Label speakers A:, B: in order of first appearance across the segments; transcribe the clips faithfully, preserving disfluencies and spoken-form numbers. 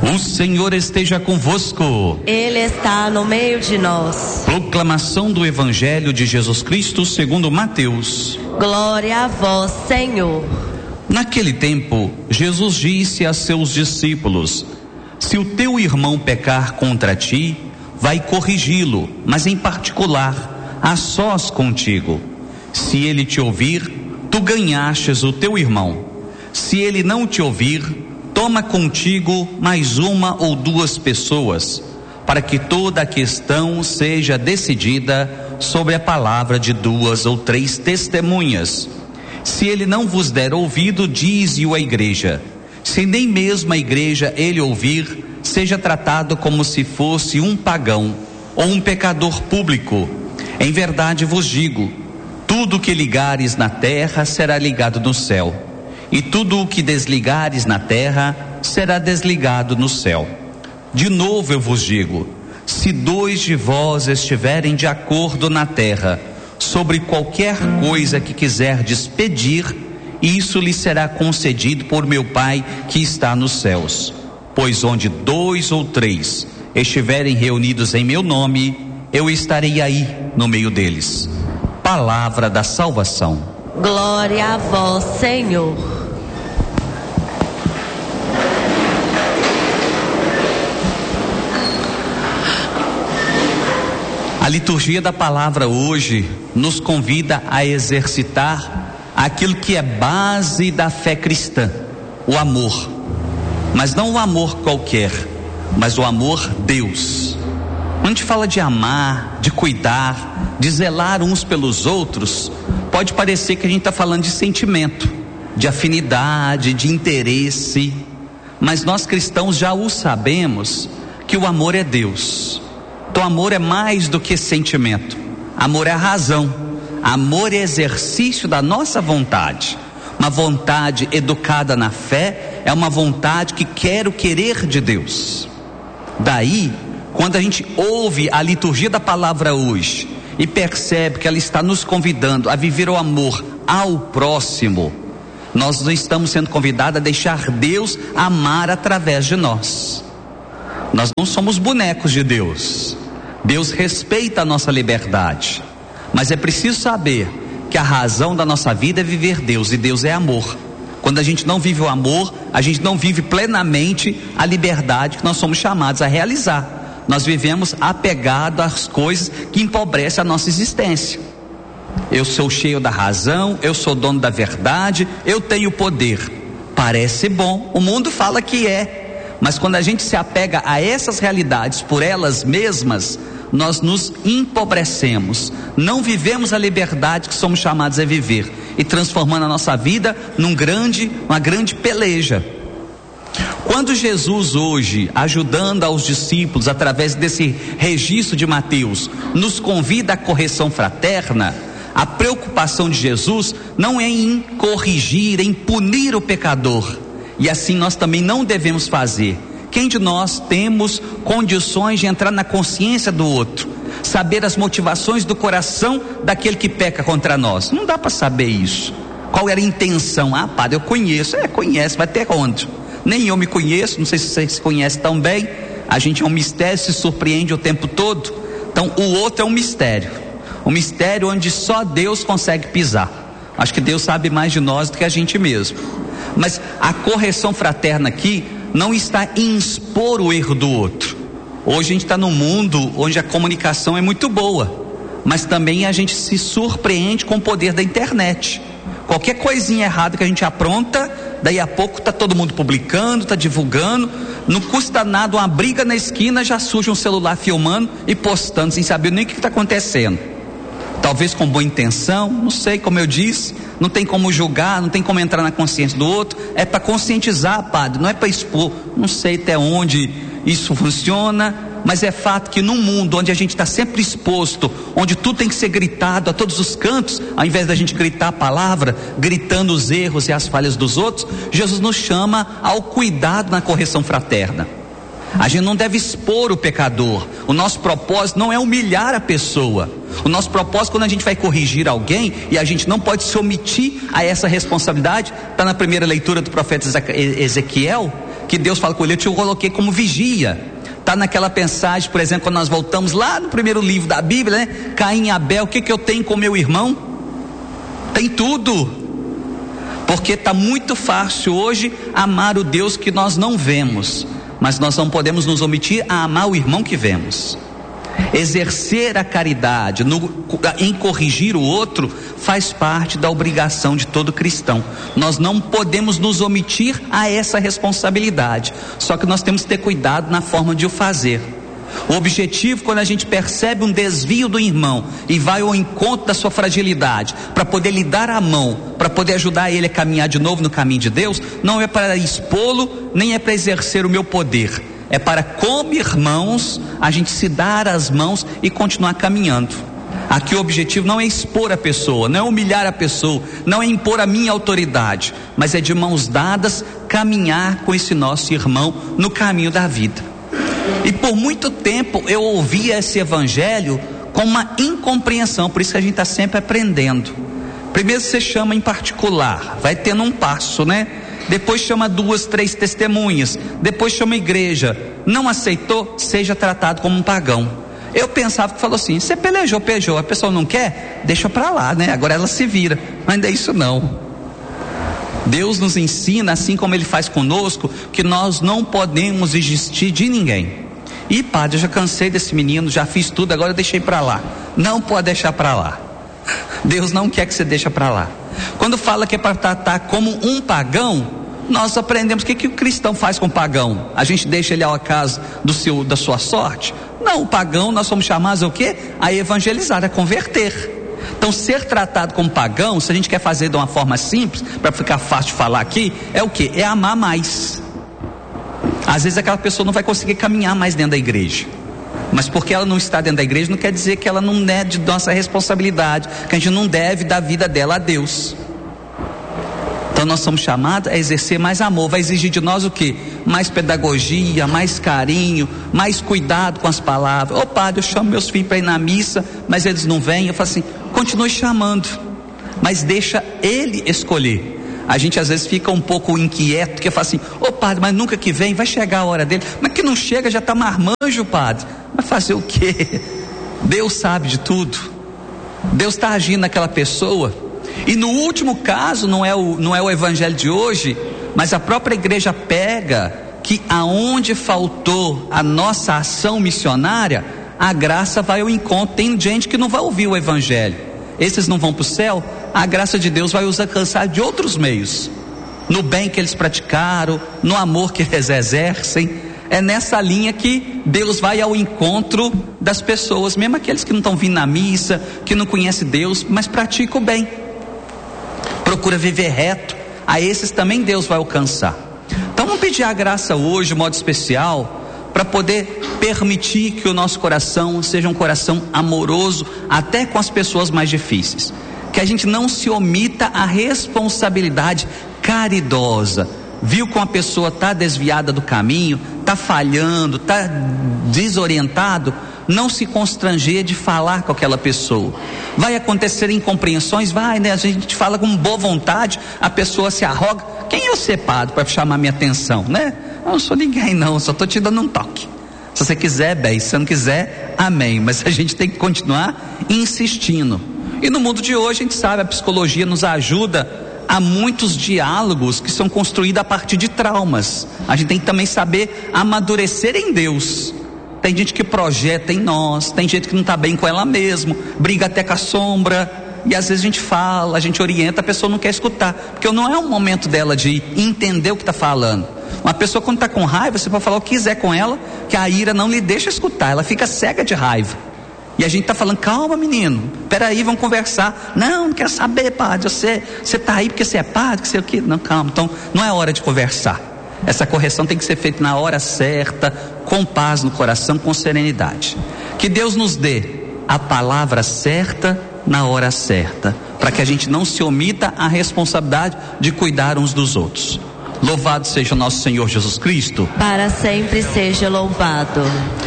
A: O Senhor esteja convosco.
B: Ele está no meio de nós.
A: Proclamação do Evangelho de Jesus Cristo segundo Mateus.
B: Glória a vós, Senhor.
A: Naquele tempo, Jesus disse a seus discípulos: se o teu irmão pecar contra ti, vai corrigi-lo, mas em particular, a sós contigo. Se ele te ouvir, tu ganhastes o teu irmão. Se ele não te ouvir, toma contigo mais uma ou duas pessoas, para que toda a questão seja decidida sobre a palavra de duas ou três testemunhas. Se ele não vos der ouvido, dize-o à igreja. Se nem mesmo a igreja ele ouvir, seja tratado como se fosse um pagão ou um pecador público. Em verdade vos digo, tudo o que ligares na terra será ligado no céu, e tudo o que desligares na terra será desligado no céu. De novo eu vos digo, se dois de vós estiverem de acordo na terra sobre qualquer coisa que quiserdes pedir, isso lhe será concedido por meu Pai que está nos céus. Pois onde dois ou três estiverem reunidos em meu nome, eu estarei aí no meio deles. Palavra da salvação.
B: Glória a vós, Senhor.
A: A liturgia da palavra hoje nos convida a exercitar aquilo que é base da fé cristã, o amor. Mas não o amor qualquer, mas o amor Deus. Quando a gente fala de amar, de cuidar, de zelar uns pelos outros, pode parecer que a gente está falando de sentimento, de afinidade, de interesse. Mas nós cristãos já o sabemos que o amor é Deus. Então amor é mais do que sentimento. Amor é a razão. Amor é exercício da nossa vontade. Uma vontade educada na fé é uma vontade que quer o querer de Deus. Daí, quando a gente ouve a liturgia da palavra hoje e percebe que ela está nos convidando a viver o amor ao próximo, nós não estamos sendo convidados a deixar Deus amar através de nós. Nós não somos bonecos de Deus. Deus respeita a nossa liberdade, mas é preciso saber que a razão da nossa vida é viver Deus, e Deus é amor. Quando a gente não vive o amor, a gente não vive plenamente a liberdade que nós somos chamados a realizar. Nós vivemos apegados às coisas que empobrecem a nossa existência. Eu sou cheio da razão, eu sou dono da verdade, eu tenho poder. Parece bom, o mundo fala que é, mas quando a gente se apega a essas realidades por elas mesmas, nós nos empobrecemos, não vivemos a liberdade que somos chamados a viver, e transformando a nossa vida num grande, uma grande peleja. Quando Jesus hoje, ajudando aos discípulos através desse registro de Mateus, nos convida à correção fraterna, a preocupação de Jesus não é em corrigir, em punir o pecador, e assim nós também não devemos fazer. Quem de nós temos condições de entrar na consciência do outro, saber as motivações do coração daquele que peca contra nós? Não dá para saber isso. Qual era a intenção? Ah, padre, eu conheço. É, conhece, vai ter onde? Nem eu me conheço, não sei se você se conhece tão bem. A gente é um mistério, se surpreende o tempo todo. Então o outro é um mistério, um mistério onde só Deus consegue pisar. Acho que Deus sabe mais de nós do que a gente mesmo. Mas a correção fraterna aqui não está em expor o erro do outro. Hoje a gente está num mundo onde a comunicação é muito boa, mas também a gente se surpreende com o poder da internet. Qualquer coisinha errada que a gente apronta, daí a pouco está todo mundo publicando, está divulgando. Não custa nada, uma briga na esquina, já surge um celular filmando e postando sem saber nem o que está acontecendo. Talvez com boa intenção, não sei, como eu disse, não tem como julgar, não tem como entrar na consciência do outro. É para conscientizar, padre, não é para expor. Não sei até onde isso funciona, mas é fato que num mundo onde a gente está sempre exposto, onde tudo tem que ser gritado a todos os cantos, ao invés da gente gritar a palavra, gritando os erros e as falhas dos outros, Jesus nos chama ao cuidado na correção fraterna. A gente não deve expor o pecador. O nosso propósito não é humilhar a pessoa. O nosso propósito, quando a gente vai corrigir alguém, e a gente não pode se omitir a essa responsabilidade, está na primeira leitura do profeta Ezequiel, que Deus fala com ele, eu te coloquei como vigia. Está naquela pensagem, por exemplo, quando nós voltamos lá no primeiro livro da Bíblia, né? Caim e Abel, o que, que eu tenho com meu irmão? Tem tudo. Porque está muito fácil hoje amar o Deus que nós não vemos, mas nós não podemos nos omitir a amar o irmão que vemos. Exercer a caridade no, em corrigir o outro faz parte da obrigação de todo cristão. Nós não podemos nos omitir a essa responsabilidade, só que nós temos que ter cuidado na forma de o fazer. O objetivo, quando a gente percebe um desvio do irmão e vai ao encontro da sua fragilidade, para poder lhe dar a mão, para poder ajudar ele a caminhar de novo no caminho de Deus, não é para expô-lo, nem é para exercer o meu poder. É para, como irmãos, a gente se dar as mãos e continuar caminhando. Aqui o objetivo não é expor a pessoa, não é humilhar a pessoa, não é impor a minha autoridade, mas é de mãos dadas caminhar com esse nosso irmão no caminho da vida. E por muito tempo eu ouvia esse evangelho com uma incompreensão, por isso que a gente está sempre aprendendo. Primeiro você chama em particular, vai tendo um passo, né? Depois chama duas, três testemunhas, depois chama a igreja. Não aceitou, seja tratado como um pagão. Eu pensava que falou assim, você pelejou, pelejou, a pessoa não quer, deixa pra lá, né? Agora ela se vira, mas não é isso não. Deus nos ensina, assim como Ele faz conosco, que nós não podemos desistir de ninguém. E padre, eu já cansei desse menino, já fiz tudo, agora eu deixei pra lá. Não pode deixar pra lá. Deus não quer que você deixe pra lá. Quando fala que é para tratar como um pagão, nós aprendemos o que, que o cristão faz com o pagão. A gente deixa ele ao acaso do seu, da sua sorte? Não, o pagão nós somos chamados a quê? A evangelizar, a converter. Então ser tratado como pagão, se a gente quer fazer de uma forma simples, para ficar fácil de falar aqui, é o quê? É amar mais. Às vezes aquela pessoa não vai conseguir caminhar mais dentro da igreja, mas porque ela não está dentro da igreja, não quer dizer que ela não é de nossa responsabilidade, que a gente não deve dar a vida dela a Deus. Então nós somos chamados a exercer mais amor. Vai exigir de nós o quê? Mais pedagogia, mais carinho, mais cuidado com as palavras. Ô padre, eu chamo meus filhos para ir na missa, mas eles não vêm. Eu falo assim, continue chamando, mas deixa ele escolher. A gente às vezes fica um pouco inquieto, porque fala assim, ô padre, mas nunca que vem, vai chegar a hora dele. Mas que não chega, já está marmanjo, padre. Mas fazer o quê? Deus sabe de tudo. Deus está agindo naquela pessoa. E no último caso, não é o, não é o evangelho de hoje, mas a própria igreja pega que aonde faltou a nossa ação missionária, a graça vai ao encontro. Tem gente que não vai ouvir o evangelho, esses não vão para o céu, a graça de Deus vai os alcançar de outros meios, no bem que eles praticaram, no amor que eles exercem. É nessa linha que Deus vai ao encontro das pessoas, mesmo aqueles que não estão vindo na missa, que não conhecem Deus, mas praticam o bem, procura viver reto, a esses também Deus vai alcançar. Então vamos pedir a graça hoje, de modo especial, para poder permitir que o nosso coração seja um coração amoroso, até com as pessoas mais difíceis, que a gente não se omita a responsabilidade caridosa. Viu como a pessoa está desviada do caminho, está falhando, está desorientado, não se constranger de falar com aquela pessoa. Vai acontecer incompreensões, vai, né? A gente fala com boa vontade, a pessoa se arroga. Quem é você, padre, para chamar minha atenção, né? Eu não sou ninguém não, só estou te dando um toque. Se você quiser, bem, se você não quiser, amém. Mas a gente tem que continuar insistindo. E no mundo de hoje a gente sabe, a psicologia nos ajuda. Há muitos diálogos que são construídos a partir de traumas. A gente tem que também saber amadurecer em Deus. Tem gente que projeta em nós, tem gente que não está bem com ela mesma, briga até com a sombra, e às vezes a gente fala, a gente orienta, a pessoa não quer escutar, porque não é o momento dela de entender o que está falando. Uma pessoa quando está com raiva, você pode falar o que quiser com ela, que a ira não lhe deixa escutar, ela fica cega de raiva. E a gente está falando, calma menino, peraí, vamos conversar. Não, não quero saber, padre, você está aí porque você é padre, que você é o quê? Não, calma, então não é hora de conversar. Essa correção tem que ser feita na hora certa, com paz no coração, com serenidade. Que Deus nos dê a palavra certa na hora certa, para que a gente não se omita a responsabilidade de cuidar uns dos outros. Louvado seja o nosso Senhor Jesus Cristo.
B: Para sempre seja louvado.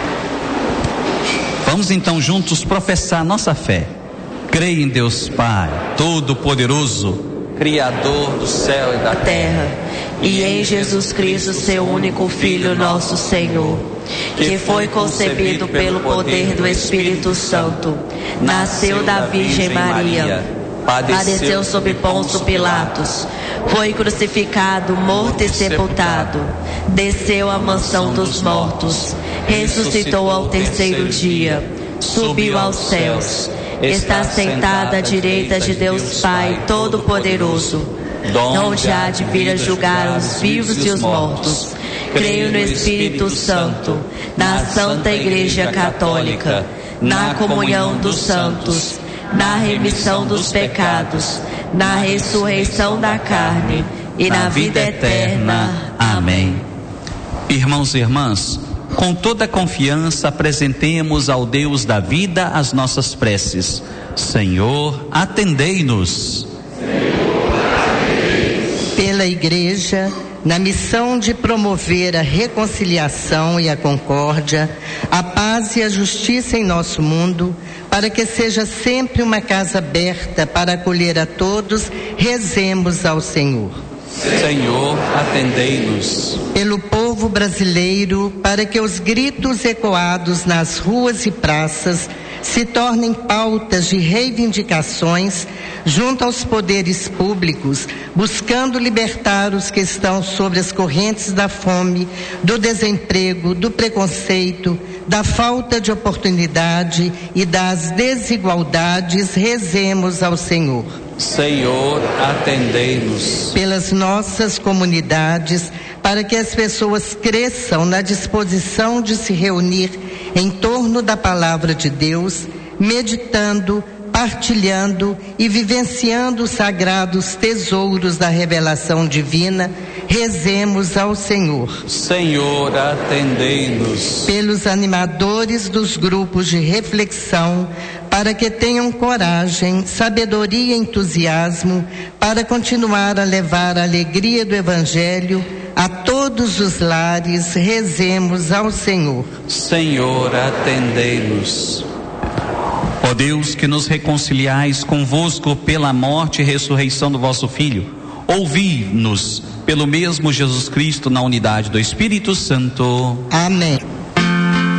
A: Vamos então juntos professar nossa fé. Creio em Deus Pai Todo-Poderoso, Criador do céu e da
B: terra, e em Jesus Cristo, seu único Filho, nosso Senhor, que foi concebido pelo poder do Espírito Santo, nasceu da Virgem Maria, padeceu sob Pôncio Pilatos, foi crucificado, morto e sepultado, desceu à mansão dos mortos, ressuscitou ao terceiro dia, subiu aos céus, está sentado à direita de Deus Pai Todo-Poderoso, onde há de vir a julgar os vivos e os mortos. Creio no Espírito Santo, na Santa Igreja Católica, na comunhão dos santos, na remissão dos pecados, na ressurreição da carne e na vida eterna. Amém.
A: Irmãos e irmãs, com toda confiança apresentemos ao Deus da vida as nossas preces. Senhor, atendei-nos.
C: Pela Igreja, na missão de promover a reconciliação e a concórdia, a paz e a justiça em nosso mundo, para que seja sempre uma casa aberta para acolher a todos, rezemos ao Senhor.
A: Senhor, atendei-nos.
C: Pelo povo brasileiro, para que os gritos ecoados nas ruas e praças se tornem pautas de reivindicações junto aos poderes públicos, buscando libertar os que estão sobre as correntes da fome, do desemprego, do preconceito, da falta de oportunidade e das desigualdades. Rezemos ao Senhor.
A: Senhor, atendei-nos.
C: Pelas nossas comunidades, para que as pessoas cresçam na disposição de se reunir em torno da palavra de Deus, meditando, partilhando e vivenciando os sagrados tesouros da revelação divina, rezemos ao Senhor.
A: Senhor, atendei-nos.
C: Pelos animadores dos grupos de reflexão, para que tenham coragem, sabedoria e entusiasmo para continuar a levar a alegria do Evangelho a todos os lares, rezemos ao Senhor.
A: Senhor, atendei-nos. Ó Deus, que nos reconciliais convosco pela morte e ressurreição do vosso Filho, ouvi-nos pelo mesmo Jesus Cristo na unidade do Espírito Santo.
C: Amém.